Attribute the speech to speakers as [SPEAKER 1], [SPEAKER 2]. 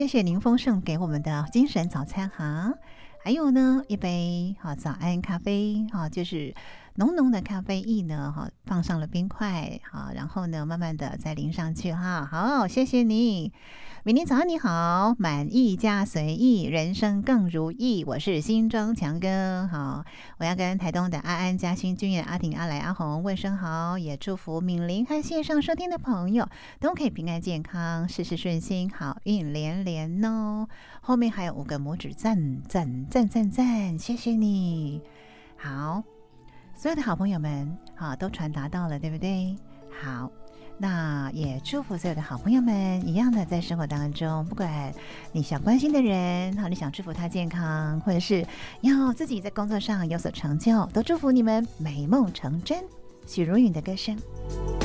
[SPEAKER 1] 谢谢您丰盛给我们的精神早餐哈。还有呢，一杯早安咖啡就是浓浓的咖啡液呢放上了冰块然后呢慢慢的再淋上去哈。好，谢谢你。明天早上你好，满意加随意，人生更如意。我是新庄强哥，好，我要跟台东的安安、嘉欣、君远、阿婷、阿来、阿红问声好，也祝福敏玲和线上收听的朋友都可以平安健康，事事顺心，好运连连哦。后面还有5个拇指，赞赞赞赞赞，谢谢你。好，所有的好朋友们都传达到了，对不对？好。那也祝福所有的好朋友们一样的在生活当中，不管你想关心的人你想祝福他健康，或者是要自己在工作上有所成就，都祝福你们美梦成真。许茹芸的歌声。